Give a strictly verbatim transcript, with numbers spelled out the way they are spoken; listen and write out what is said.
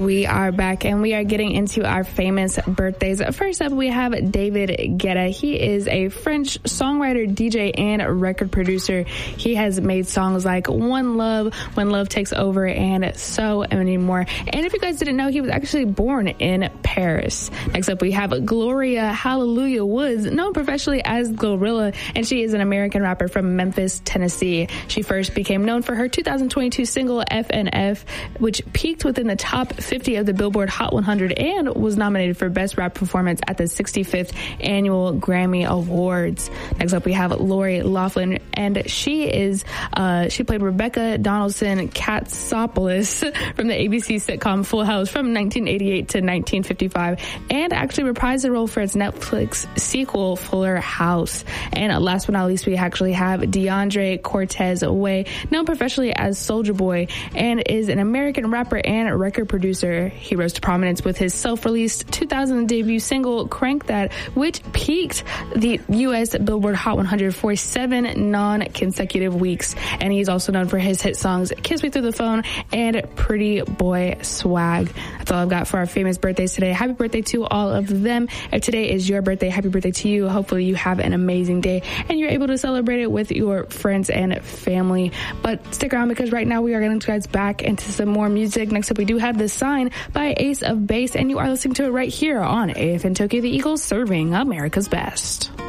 We are back and we are getting into our famous birthdays. First up, we have David Guetta. He is a French songwriter, D J, and record producer. He has made songs like One Love, When Love Takes Over, and so many more. And if you guys didn't know, he was actually born in Paris. Next up, we have Gloria Hallelujah Woods, known professionally as Glorilla, and she is an American rapper from Memphis, Tennessee. She first became known for her two thousand twenty-two single F N F, which peaked within the top fifty of the Billboard Hot one hundred and was nominated for Best Rap Performance at the sixty-fifth Annual Grammy Awards. Next up, we have Lori Loughlin, and she is uh, she played Rebecca Donaldson Katsopoulos from the A B C sitcom Full House from nineteen eighty-eight to nineteen fifty-five, and actually reprised the role for its Netflix sequel Fuller House. And last but not least, we actually have DeAndre Cortez Way, known professionally as Soulja Boy, and is an American rapper and record producer. He rose to prominence with his self-released two thousand debut single Crank That, which peaked the U S Billboard Hot one hundred for seven non-consecutive weeks. And he's also known for his hit songs Kiss Me Through the Phone and Pretty Boy Swag. That's all I've got for our famous birthdays today. Happy birthday to all of them. If today is your birthday, happy birthday to you. Hopefully you have an amazing day and you're able to celebrate it with your friends and family. But stick around, because right now we are going to guys back into some more music. Next up, we do have The Sign by Ace of Base, and you are listening to it right here on A F N Tokyo, the Eagles serving America's best.